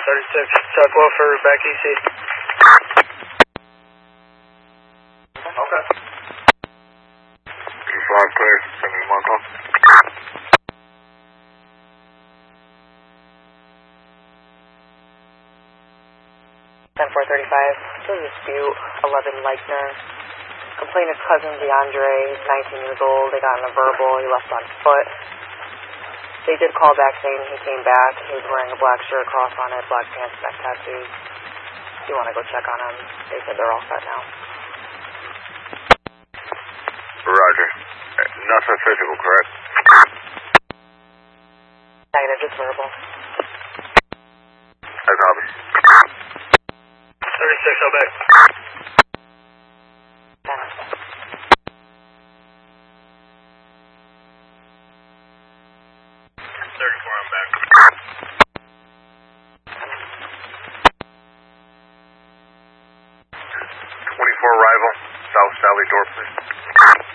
36, South Welfare, back EC. Okay. 25 clear, send me one call. 10-435, this is dispute, 11 Leichner. Complainant's cousin DeAndre, he's 19 years old, they got in a verbal, he left on foot. They did call back saying he came back, he was wearing a black shirt, cross on it, black pants, neck tattoos. If you want to go check on him, they said they're all set now. Roger. Nothing physical, correct? Negative, just verbal. I copy. 36, obey. 34, I'm back. 24 arrival, south Sally door, please.